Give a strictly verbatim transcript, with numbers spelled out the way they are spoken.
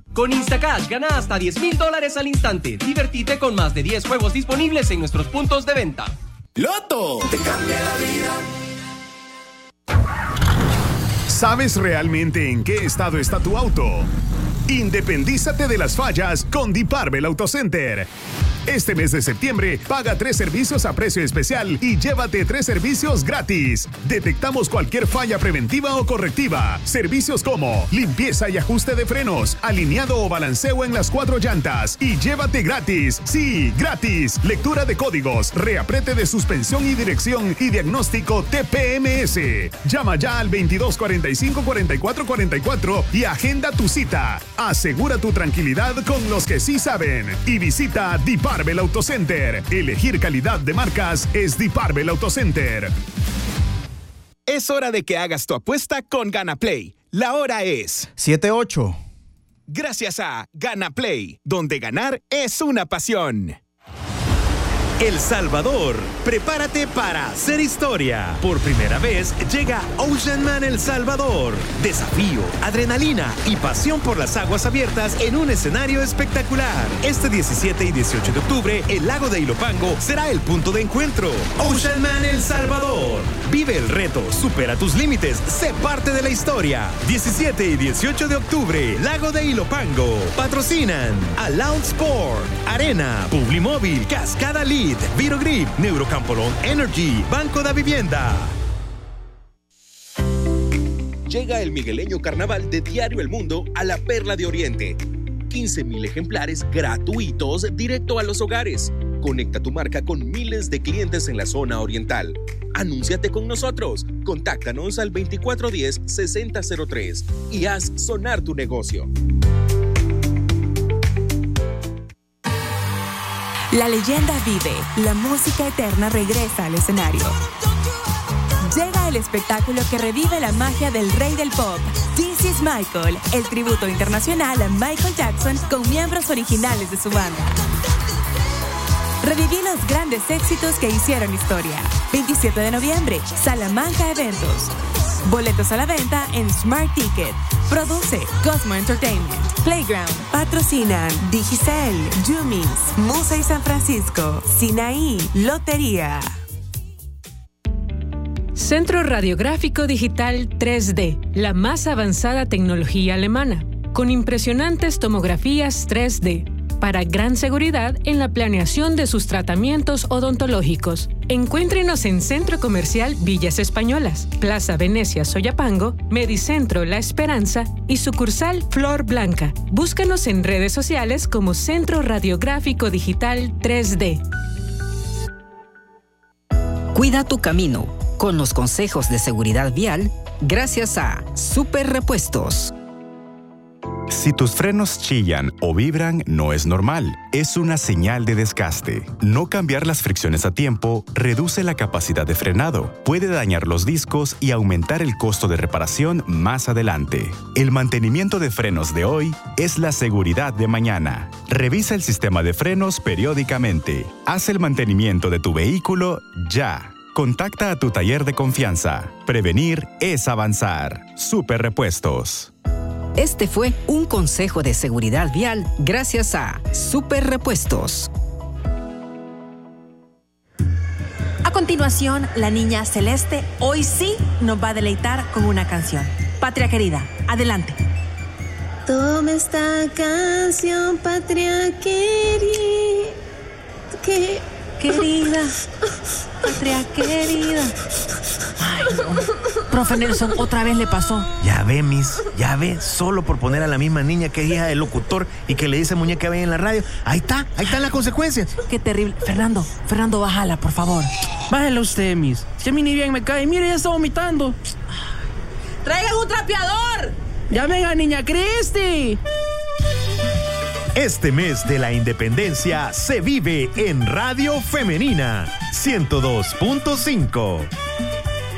Con Instacash gana hasta diez mil dólares al instante. Divertite con más de diez juegos disponibles en nuestros puntos de venta. ¡Loto! Te cambia la vida. ¿Sabes realmente en qué estado está tu auto? Independízate de las fallas con Deep-Arbel Auto Center. Este mes de septiembre, paga tres servicios a precio especial y llévate tres servicios gratis. Detectamos cualquier falla preventiva o correctiva. Servicios como limpieza y ajuste de frenos, alineado o balanceo en las cuatro llantas. Y llévate gratis, sí, gratis, lectura de códigos, reaprete de suspensión y dirección y diagnóstico T P M S. Llama ya al veintidós cuarenta y cinco cuarenta y cuatro cuarenta y cuatro y agenda tu cita. Asegura tu tranquilidad con los que sí saben. Y visita Deep-Arbel Auto Center. Elegir calidad de marcas es Deep-Arbel Auto Center. Es hora de que hagas tu apuesta con GanaPlay. La hora es siete ocho. Gracias a GanaPlay, donde ganar es una pasión. El Salvador, prepárate para hacer historia. Por primera vez llega Ocean Man El Salvador. Desafío, adrenalina y pasión por las aguas abiertas en un escenario espectacular. Este diecisiete y dieciocho de octubre, el lago de Ilopango será el punto de encuentro. Ocean Man El Salvador. Vive el reto, supera tus límites, sé parte de la historia. diecisiete y dieciocho de octubre, lago de Ilopango. Patrocinan Aloud Sport, Arena, Publimóvil, Cascada Lead, Virogrip, Neurocampolón Energy, Banco da Vivienda. Llega el migueleño carnaval de Diario El Mundo a la Perla de Oriente. quince mil ejemplares gratuitos directo a los hogares. Conecta tu marca con miles de clientes en la zona oriental. Anúnciate con nosotros. Contáctanos al veinticuatro diez sesenta cero tres y haz sonar tu negocio. La leyenda vive, la música eterna regresa al escenario. Llega el espectáculo que revive la magia del rey del pop, This is Michael, el tributo internacional a Michael Jackson con miembros originales de su banda. Reviví los grandes éxitos que hicieron historia. veintisiete de noviembre, Salamanca Eventos. Boletos a la venta en Smart Ticket. Produce Cosmo Entertainment. Playground. Patrocinan Digicel, Jumis, Musa y San Francisco. Sinaí, Lotería. Centro Radiográfico Digital tres D, la más avanzada tecnología alemana, con impresionantes tomografías tres D, para gran seguridad en la planeación de sus tratamientos odontológicos. Encuéntrenos en Centro Comercial Villas Españolas, Plaza Venecia Soyapango, Medicentro La Esperanza y sucursal Flor Blanca. Búscanos en redes sociales como Centro Radiográfico Digital tres D. Cuida tu camino con los consejos de seguridad vial gracias a Super Repuestos. Si tus frenos chillan o vibran, no es normal. Es una señal de desgaste. No cambiar las fricciones a tiempo reduce la capacidad de frenado, puede dañar los discos y aumentar el costo de reparación más adelante. El mantenimiento de frenos de hoy es la seguridad de mañana. Revisa el sistema de frenos periódicamente. Haz el mantenimiento de tu vehículo ya. Contacta a tu taller de confianza. Prevenir es avanzar. Super Repuestos. Este fue un consejo de seguridad vial gracias a Super Repuestos. A continuación, la niña Celeste hoy sí nos va a deleitar con una canción. Patria querida, adelante. Toma esta canción, patria querida. Que... Querida, patria querida. Ay, no. Profe Nelson, otra vez le pasó. Ya ve, Miss, ya ve, solo por poner a la misma niña que es hija del locutor y que le dice muñeca ve en la radio. Ahí está, ahí están las consecuencias. Qué terrible. Fernando, Fernando, bájala, por favor. Bájala usted, Miss. Si a mí ni bien me cae, mire, ya está vomitando. ¡Traigan un trapeador! ¡Llamen a Niña Cristi! Este mes de la independencia se vive en Radio Femenina ciento dos punto cinco.